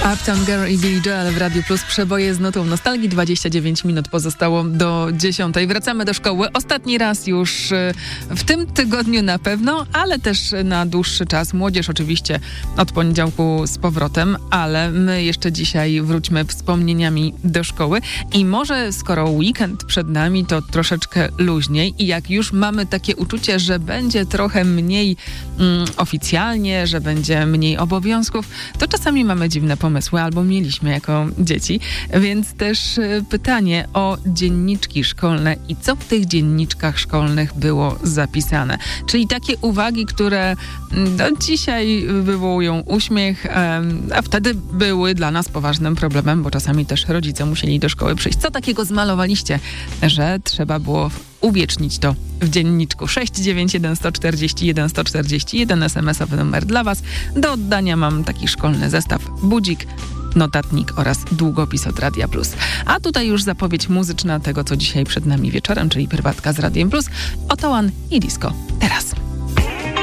Uptown Girl i Billy Joel w Radiu Plus. Przeboje z notą nostalgii. 29 minut pozostało do 10. Wracamy do szkoły. Ostatni raz już w tym tygodniu na pewno, ale też na dłuższy czas. Młodzież oczywiście od poniedziałku z powrotem, ale my jeszcze dzisiaj wróćmy wspomnieniami do szkoły. I może skoro weekend przed nami, to troszeczkę luźniej i jak już mamy takie uczucie, że będzie trochę mniej oficjalnie, że będzie mniej obowiązków, to czasami mamy dziwne pomysły, albo mieliśmy jako dzieci. Więc też pytanie o dzienniczki szkolne i co w tych dzienniczkach szkolnych było zapisane. Czyli takie uwagi, które dzisiaj wywołują uśmiech, a wtedy były dla nas poważnym problemem, bo czasami też rodzice musieli do szkoły przyjść. Co takiego zmalowaliście, że trzeba było uwiecznić to w dzienniczku? 691 141 141 SMS-owy numer dla Was. Do oddania mam taki szkolny zestaw: budzik, notatnik oraz długopis od Radia Plus. A tutaj już zapowiedź muzyczna tego, co dzisiaj przed nami wieczorem, czyli prywatka z Radiem Plus. Oto One i Disco. Teraz.